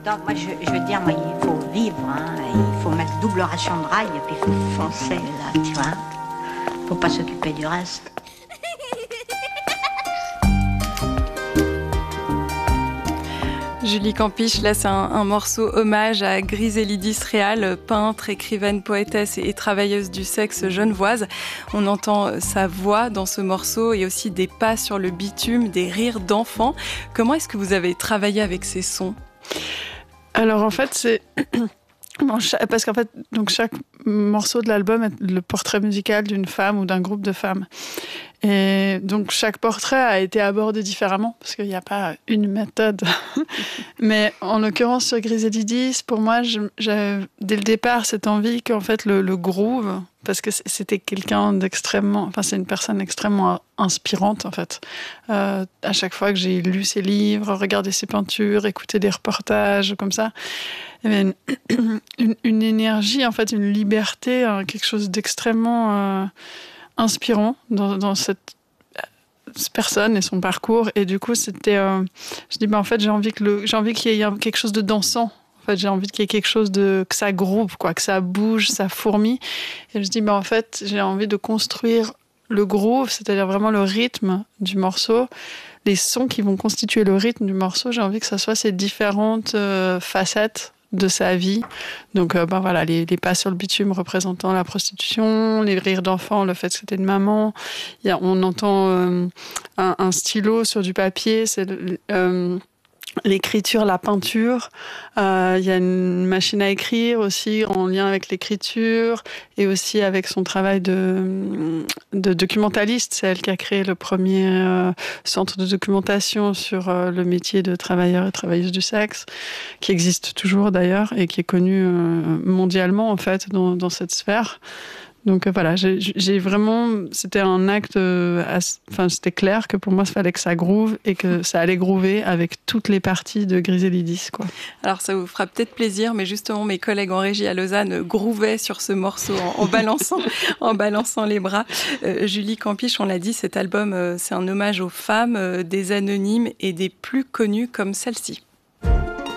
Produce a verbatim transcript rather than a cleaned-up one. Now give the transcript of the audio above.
Donc moi je, je veux dire, moi, il faut vivre, hein. Il faut mettre double ration de rail et puis il faut foncer là, tu vois. Faut pas s'occuper du reste. Julie Campiche, là c'est un, un morceau hommage à Griselidis Réal, peintre, écrivaine, poétesse et, et travailleuse du sexe genevoise. On entend sa voix dans ce morceau et aussi des pas sur le bitume, des rires d'enfants. Comment est-ce que vous avez travaillé avec ces sons ? Alors en fait c'est... Bon, parce qu'en fait, donc chaque morceau de l'album est le portrait musical d'une femme ou d'un groupe de femmes. Et donc chaque portrait a été abordé différemment, parce qu'il n'y a pas une méthode. Mais en l'occurrence, sur Griselidis, pour moi, je, j'avais dès le départ cette envie qu'en fait le, le groove, parce que c'était quelqu'un d'extrêmement... Enfin, c'est une personne extrêmement inspirante, en fait. Euh, à chaque fois que j'ai lu ses livres, regardé ses peintures, écouté des reportages, comme ça, il y avait une, une, une énergie, en fait, une liberté, hein, quelque chose d'extrêmement euh, inspirant dans, dans cette, cette personne et son parcours. Et du coup, c'était... Euh, je dis, bah, en fait, j'ai envie, que le, j'ai envie qu'il y ait quelque chose de dansant. En fait, j'ai envie qu'il y ait quelque chose de... que ça groove, quoi, que ça bouge, ça fourmille. Et je me dis, bah, en fait, j'ai envie de construire le groove, c'est-à-dire vraiment le rythme du morceau, les sons qui vont constituer le rythme du morceau. J'ai envie que ça soit ces différentes euh, facettes de sa vie. Donc, euh, ben voilà, les, les pas sur le bitume représentant la prostitution, les rires d'enfants, le fait que c'était une maman. Il y a, on entend euh, un, un stylo sur du papier, c'est euh, l'écriture, la peinture. Euh, il y a une machine à écrire aussi en lien avec l'écriture et aussi avec son travail de, de documentaliste. C'est elle qui a créé le premier euh, centre de documentation sur euh, le métier de travailleur et travailleuse du sexe, qui existe toujours d'ailleurs et qui est connu euh, mondialement en fait dans, dans cette sphère. Donc euh, voilà, j'ai, j'ai vraiment, c'était un acte, euh, assez, enfin c'était clair que pour moi, il fallait que ça groove et que ça allait groover avec toutes les parties de Griselidis, quoi. Alors ça vous fera peut-être plaisir, mais justement mes collègues en régie à Lausanne groovaient sur ce morceau en, en balançant, en balançant les bras. Euh, Julie Campiche, on l'a dit, cet album, euh, c'est un hommage aux femmes, euh, des anonymes et des plus connues comme celle-ci.